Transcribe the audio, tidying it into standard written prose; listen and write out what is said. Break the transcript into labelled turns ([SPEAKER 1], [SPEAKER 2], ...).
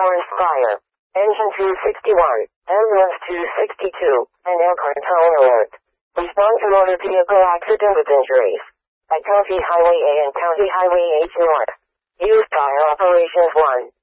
[SPEAKER 1] Cars Fire. Engine 261, Ambulance 262, and Elkhart Towing Alert. Respond to motor vehicle accident with injuries at County Highway A and County Highway H North. Use Fire Operations 1.